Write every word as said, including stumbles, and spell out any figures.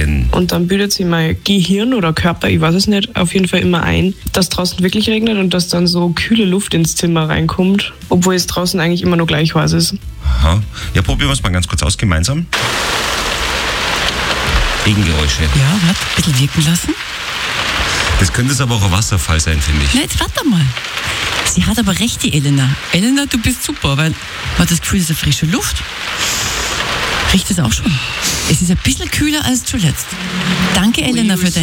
denn? Und dann bildet sich mein Gehirn oder Körper, ich weiß es nicht, auf jeden Fall immer ein, dass draußen wirklich regnet und dass dann so kühle Luft ins Zimmer reinkommt, obwohl es draußen eigentlich immer noch gleich heiß ist. Aha. Ja, probieren wir es mal ganz kurz aus, gemeinsam. Regengeräusche. Ja, warte, ein bisschen wirken lassen. Das könnte es aber auch ein Wasserfall sein, finde ich. Na, jetzt warte mal. Sie hat aber recht, die Elena. Elena, du bist super, weil man hat das Gefühl, es ist eine frische Luft. Riecht es auch schon. Es ist ein bisschen kühler als zuletzt. Danke, Elena, für dein